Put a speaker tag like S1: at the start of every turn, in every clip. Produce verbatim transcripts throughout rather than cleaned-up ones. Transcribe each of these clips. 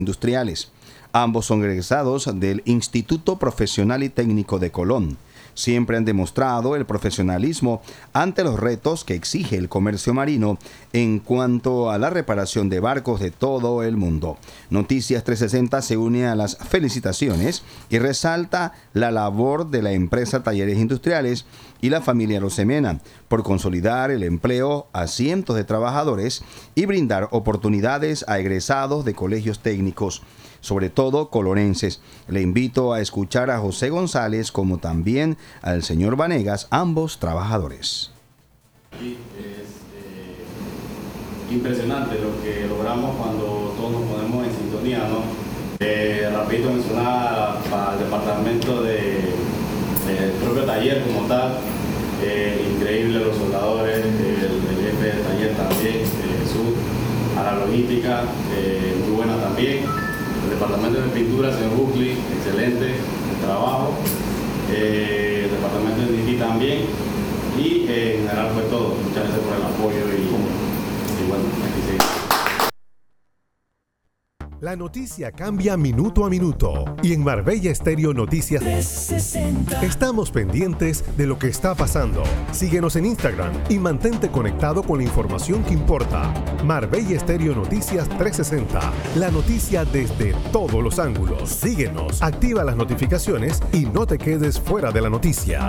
S1: industriales. Ambos son egresados del Instituto Profesional y Técnico de Colón. Siempre han demostrado el profesionalismo ante los retos que exige el comercio marino en cuanto a la reparación de barcos de todo el mundo. Noticias trescientos sesenta se une a las felicitaciones y resalta la labor de la empresa Talleres Industriales y la familia Rosemena por consolidar el empleo a cientos de trabajadores y brindar oportunidades a egresados de colegios técnicos, sobre todo colorenses. Le invito a escuchar a José González como también al señor Vanegas, ambos trabajadores.
S2: Es eh, impresionante lo que logramos cuando todos nos ponemos en sintonía, ¿no? Eh, rapidito mencionar para el departamento de, del propio taller como tal, eh, increíble los soldadores, el, el jefe del taller también, eh, Jesús, a la logística, eh, muy buena también. El departamento de pintura, señor Buckley, excelente el trabajo. Eh, el departamento de D T también. Y eh, en general fue todo. Muchas gracias por el apoyo y, y bueno, aquí seguimos.
S3: La noticia cambia minuto a minuto y en Marbella Estéreo Noticias trescientos sesenta estamos pendientes de lo que está pasando. Síguenos en Instagram y mantente conectado con la información que importa. Marbella Estéreo Noticias trescientos sesenta, la noticia desde todos los ángulos. Síguenos, activa las notificaciones y no te quedes fuera de la noticia.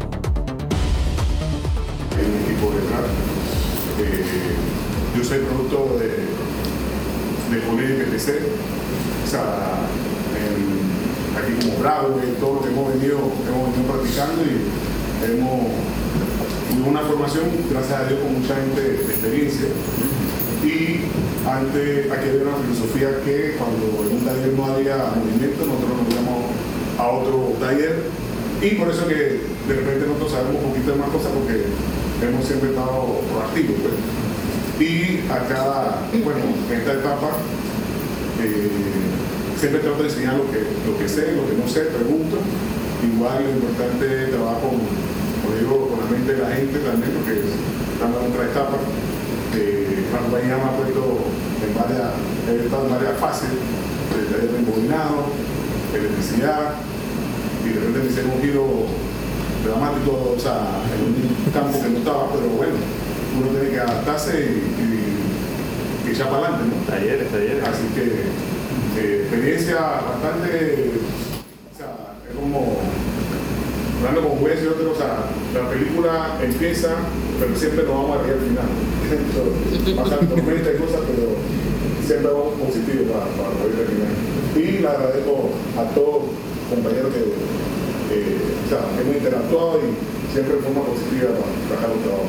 S4: Hay un equipo detrás. Eh, yo soy producto de de Colegio P T C, o sea, en, aquí como Bravo, en todo lo que hemos venido, hemos venido practicando y hemos tenido una formación, gracias a Dios, con mucha gente de experiencia. Y antes aquí había una filosofía que cuando en un taller no había movimiento, nosotros nos íbamos a otro taller, y por eso que de repente nosotros sabemos un poquito de más cosas porque hemos siempre estado proactivos, pues. Y acá, bueno, en esta etapa, eh, siempre trato de enseñar lo que, lo que sé, lo que no sé, pregunto. Igual lo importante es trabajar con, como digo, con la mente de la gente también, porque estamos en otra etapa. Eh, la compañía me ha puesto en varias, he estado en varias fases, de embobinado, electricidad, y de repente me hicieron un giro dramático, o sea, en un campo que no estaba, pero bueno. Uno tiene que adaptarse y, y, y echar para adelante, ¿no?
S2: Talleres, talleres.
S4: Así que eh, experiencia bastante, o sea, es como hablando con jueces y otros, o sea, la película empieza, pero siempre nos vamos a reír al final. Pasan tormentas y cosas, pero siempre vamos positivos para, para poder terminar. Y le agradezco a todos los compañeros que, eh, o sea, hemos interactuado y siempre de forma positiva para trabajar un trabajo.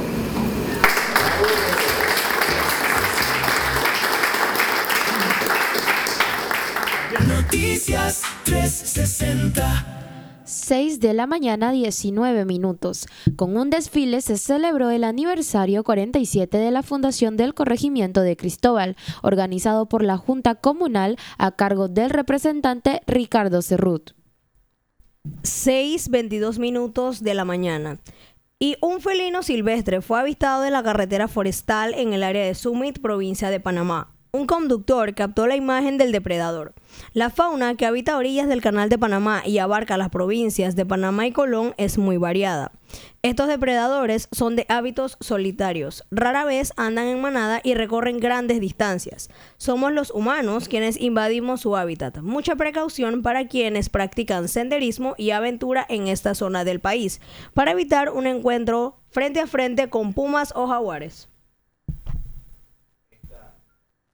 S5: Noticias trescientos sesenta.
S6: seis de la mañana, diecinueve minutos. Con un desfile se celebró el aniversario cuarenta y siete de la fundación del Corregimiento de Cristóbal, organizado por la Junta Comunal a cargo del representante Ricardo Cerrut.
S7: seis veintidós minutos de la mañana. Y un felino silvestre fue avistado en la carretera forestal en el área de Summit, provincia de Panamá. Un conductor captó la imagen del depredador. La fauna que habita a orillas del Canal de Panamá y abarca las provincias de Panamá y Colón es muy variada. Estos depredadores son de hábitos solitarios, rara vez andan en manada y recorren grandes distancias. Somos los humanos quienes invadimos su hábitat. Mucha precaución para quienes practican senderismo y aventura en esta zona del país, para evitar un encuentro frente a frente con pumas o jaguares.